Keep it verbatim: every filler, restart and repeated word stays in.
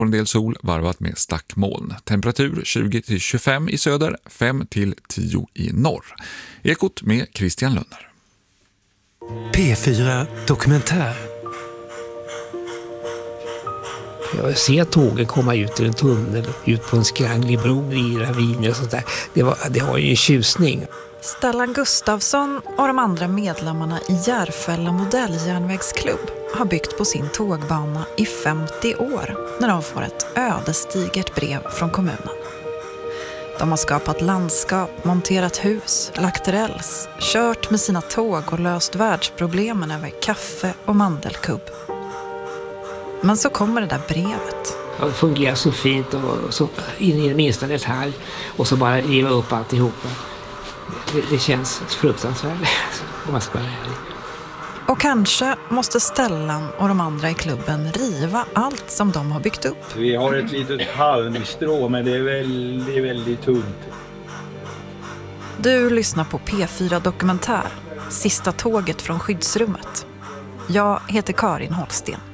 och en del sol varvat med stackmoln. Temperatur tjugo till tjugofem i söder, fem till tio i norr. Ekot med Christian Lönner. P fyra Dokumentär. Jag ser tågen komma ut ur en tunnel, ut på en skranglig bro i raviner och sånt där. Det var, det var ju en tjusning. Stellan Gustafsson och de andra medlemmarna i Järfälla modelljärnvägsklubb har byggt på sin tågbana i femtio år när de får ett ödesdigert brev från kommunen. De har skapat landskap, monterat hus, lagt räls, kört med sina tåg och löst världsproblemen över kaffe och mandelkubb. Men så kommer det där brevet. Det fungerar så fint och så in i den minsta detalj och så bara riva upp alltihopa. Det, det känns fruktansvärt om man ska vara ärlig. Och kanske måste Stellan och de andra i klubben riva allt som de har byggt upp. Vi har ett litet halmstrå, men det är väldigt, väldigt tunt. Du lyssnar på P fyra Dokumentär, sista tåget från skyddsrummet. Jag heter Karin Holsten.